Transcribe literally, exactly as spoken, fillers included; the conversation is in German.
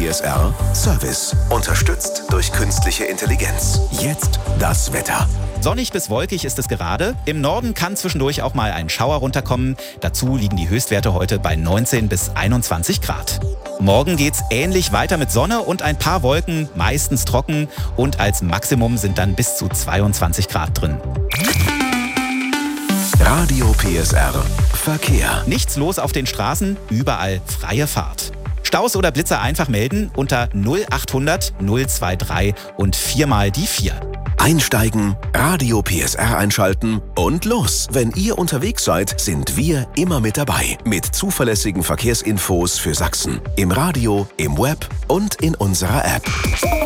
P S R Service. Unterstützt durch künstliche Intelligenz. Jetzt das Wetter. Sonnig bis wolkig ist es gerade. Im Norden kann zwischendurch auch mal ein Schauer runterkommen. Dazu liegen die Höchstwerte heute bei neunzehn bis einundzwanzig Grad. Morgen geht's ähnlich weiter mit Sonne und ein paar Wolken, meistens trocken. Und als Maximum sind dann bis zu zweiundzwanzig Grad drin. Radio P S R Verkehr. Nichts los auf den Straßen, überall freie Fahrt. Staus oder Blitzer einfach melden unter null achthundert null drei drei und viermal die vier. Einsteigen, Radio P S R einschalten und los. Wenn ihr unterwegs seid, sind wir immer mit dabei. Mit zuverlässigen Verkehrsinfos für Sachsen. Im Radio, im Web und in unserer App.